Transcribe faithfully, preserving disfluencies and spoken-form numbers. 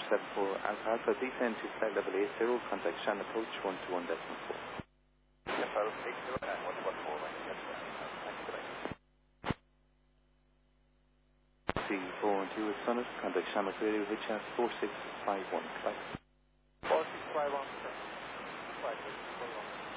seven four Alpha Alpha, descend to flight level eight zero, contact Shan approach one two one decimal four. Yes, I will eight zero and one one four, right? Yes, sir. Thanks for that. C four one two is Summit, contact Shamrock Radio, H F four six five one, flight. four six five one, sir. Five six.